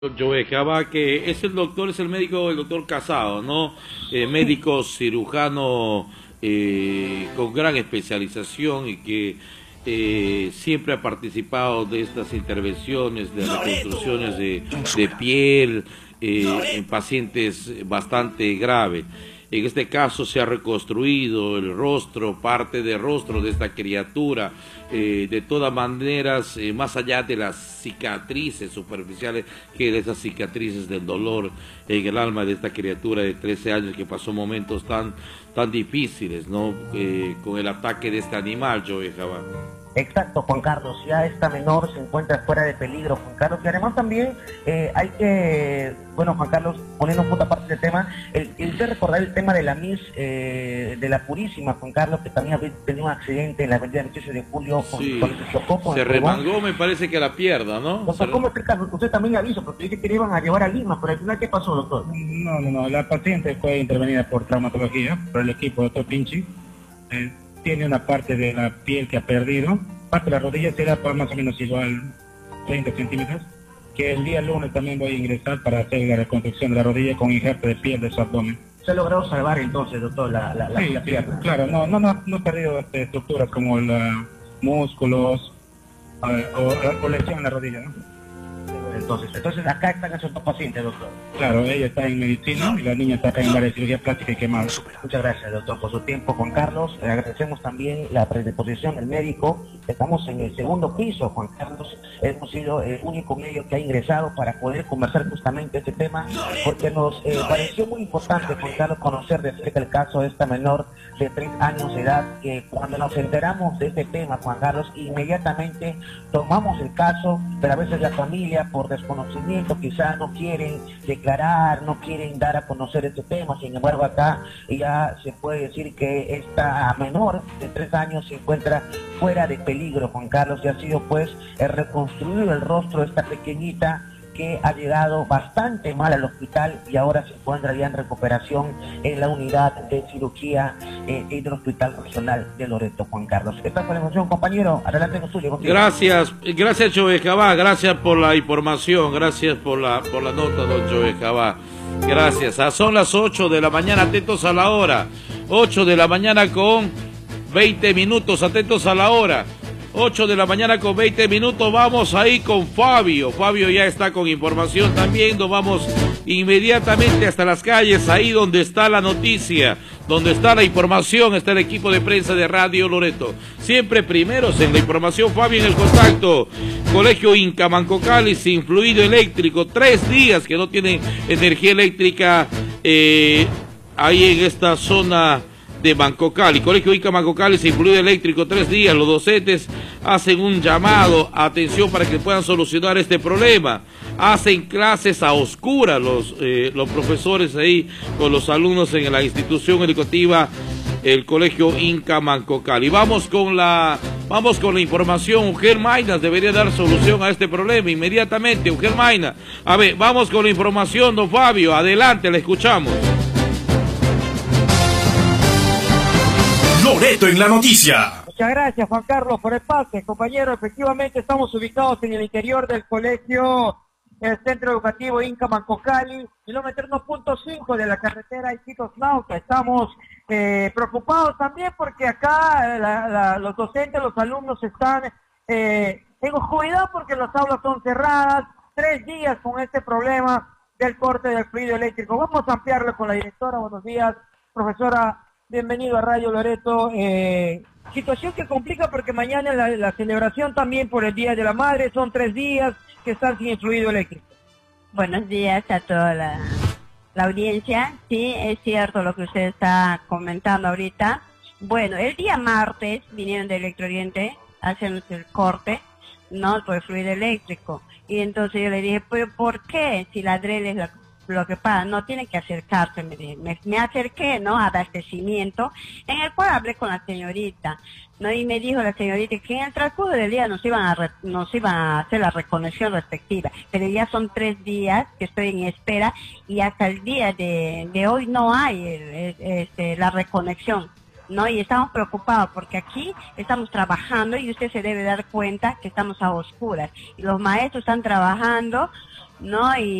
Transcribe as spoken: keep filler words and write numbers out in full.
Joe Jabá, que es el doctor, es el médico, el doctor Casado, ¿no? Eh, médico cirujano eh, con gran especialización y que eh, siempre ha participado de estas intervenciones, de reconstrucciones de, de piel eh, en pacientes bastante graves. En este caso se ha reconstruido el rostro, parte del rostro de esta criatura, eh, de todas maneras, eh, más allá de las cicatrices superficiales, que de esas cicatrices del dolor en el alma de esta criatura de trece años que pasó momentos tan, tan difíciles, ¿no? Eh, con el ataque de este animal, Joe Jabá. Exacto, Juan Carlos, ya esta menor se encuentra fuera de peligro, Juan Carlos, y además también eh, hay que, bueno, Juan Carlos, poniendo un punto aparte del tema, el, el de recordar el tema de la Miss eh, de la Purísima, Juan Carlos, que también había tenido un accidente en la avenida veintiocho de julio, con, sí. con, se chocó con se remangó, me parece que la pierda, ¿no? Doctor, ¿cómo explica? Usted también avisó, porque dije que le iban a llevar a Lima, pero al final, ¿qué pasó, doctor? No, no, no, la paciente fue intervenida por traumatología, por el equipo doctor Pinchi. Eh, tiene una parte de la piel que ha perdido, parte de la rodilla será por más o menos igual treinta centímetros, que el día lunes también voy a ingresar para hacer la reconstrucción de la rodilla con injerto de piel de su abdomen. ¿Se ha logrado salvar entonces, doctor, la, la, la, sí, la pierna? Sí, claro, no, no, no, no he perdido este, estructuras como la, músculos eh, o, o lesión en la rodilla, ¿no? Entonces, entonces acá están esos dos pacientes, doctor. Claro, ella está en medicina y la niña está acá en área de cirugía plástica y quemada. Muchas gracias, doctor, por su tiempo, Juan Carlos. Le agradecemos también la predisposición del médico. Estamos en el segundo piso, Juan Carlos. Hemos sido el único medio que ha ingresado para poder conversar justamente este tema, porque nos eh, pareció muy importante, Juan Carlos, conocer de cerca el caso de esta menor de tres años de edad, que cuando nos enteramos de este tema, Juan Carlos, inmediatamente tomamos el caso, pero a veces la familia, por desconocimiento, quizás no quieren declarar, no quieren dar a conocer este tema. Sin embargo, acá ya se puede decir que esta menor de tres años se encuentra fuera de peligro, Juan Carlos, y ha sido pues reconstruir el rostro de esta pequeñita que ha llegado bastante mal al hospital y ahora se encuentra ya en recuperación en la unidad de cirugía eh, del Hospital Regional de Loreto, Juan Carlos. Esta fue la información, compañero. Adelante con suyo. Contigo. Gracias, gracias, Joe Jabá. Gracias por la información, gracias por la, por la nota, don Joe Jabá. Gracias. Ah, son las ocho de la mañana, atentos a la hora. ocho de la mañana con veinte minutos, atentos a la hora. ocho de la mañana con veinte minutos, vamos ahí con Fabio. Fabio ya está con información también, nos vamos inmediatamente hasta las calles, ahí donde está la noticia, donde está la información, está el equipo de prensa de Radio Loreto. Siempre primeros en la información, Fabio en el contacto. Colegio Inca Mancocali sin fluido eléctrico, tres días que no tienen energía eléctrica eh, ahí en esta zona de Mancocali. Colegio Inca Mancocali sin fluido eléctrico, tres días. Los docentes hacen un llamado, atención, para que puedan solucionar este problema. Hacen clases a oscuras los, eh, los profesores ahí con los alumnos en la institución educativa, el Colegio Inca Mancocali. Vamos con la, vamos con la información. Ugel Maynas debería dar solución a este problema inmediatamente. Ugel Maynas. A ver, vamos con la información, don Fabio. Adelante, le escuchamos. Loreto en la noticia. Muchas gracias, Juan Carlos, por el pase, compañero. Efectivamente, estamos ubicados en el interior del colegio, el Centro Educativo Inca Mancocali, kilómetro uno punto cinco de la carretera Iquitos Nauta. Estamos eh, preocupados también porque acá la, la, los docentes, los alumnos están eh, en oscuridad porque las aulas son cerradas. Tres días con este problema del corte del fluido eléctrico. Vamos a ampliarlo con la directora. Buenos días, profesora. Bienvenido a Radio Loreto. Eh, situación que complica porque mañana la, la celebración también por el Día de la Madre, son tres días que están sin fluido eléctrico. Buenos días a toda la, la audiencia. Sí, es cierto lo que usted está comentando ahorita. Bueno, el día martes vinieron de Electrooriente a hacernos el corte, ¿no? Por el fluido eléctrico. Y entonces yo le dije, ¿pero por qué? Si la D R E L es la lo que pasa, no tiene que acercarse, me, me, me acerqué, ¿no?, a abastecimiento, en el cual hablé con la señorita, ¿no? Y me dijo la señorita que en el transcurso del día nos iban a re, nos iban a hacer la reconexión respectiva, pero ya son tres días que estoy en espera y hasta el día de, de hoy no hay el, el, este, la reconexión, ¿no? Y estamos preocupados porque aquí estamos trabajando y usted se debe dar cuenta que estamos a oscuras y los maestros están trabajando ¿no? Y